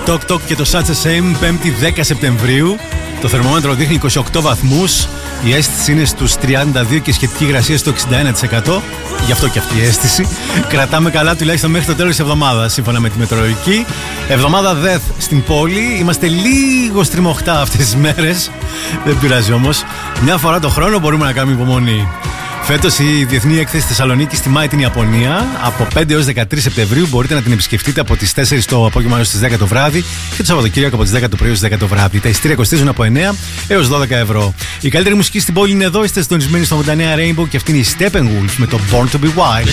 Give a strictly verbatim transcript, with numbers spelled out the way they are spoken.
Talk Talk και το Such a Shame, πέμπτη δέκα Σεπτεμβρίου. Το θερμόμετρο δείχνει είκοσι οκτώ βαθμούς. Η αίσθηση είναι στους τριάντα δύο και η σχετική υγρασία στο εξήντα ένα τοις εκατό. Γι' αυτό και αυτή η αίσθηση. Κρατάμε καλά τουλάχιστον μέχρι το τέλος της εβδομάδας, σύμφωνα με τη μετεωρολογική. Εβδομάδα Death στην πόλη. Είμαστε λίγο στριμωχτά αυτές τις μέρες. Δεν πειράζει όμως. Μια φορά το χρόνο μπορούμε να κάνουμε υπομονή. Φέτος η Διεθνή Έκθεση Θεσσαλονίκης τιμάει την Ιαπωνία. Από πέντε έως δεκατρείς Σεπτεμβρίου μπορείτε να την επισκεφτείτε από τις τέσσερις το απόγευμα έως τις δέκα το βράδυ και το Σαββατοκύριακο από τις δέκα το πρωί έως τις δέκα το βράδυ. Τα εισιτήρια κοστίζουν από εννέα έως δώδεκα ευρώ. Η καλύτερη μουσική στην πόλη είναι εδώ. Είστε συντονισμένοι στο ογδόντα εννέα Rainbow και αυτή είναι η Steppenwolf με το Born to be Wild.